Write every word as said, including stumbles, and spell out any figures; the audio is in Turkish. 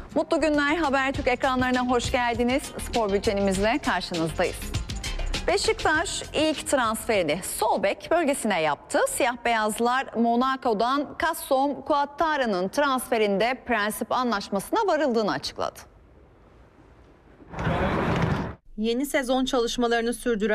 Mutlu günler, Habertürk ekranlarına hoş geldiniz. Spor bültenimizle karşınızdayız. Beşiktaş ilk transferini sol bek bölgesine yaptı. Siyah beyazlar Monaco'dan Kassom Kuattara'nın transferinde prensip anlaşmasına varıldığını açıkladı. Yeni sezon çalışmalarını sürdüren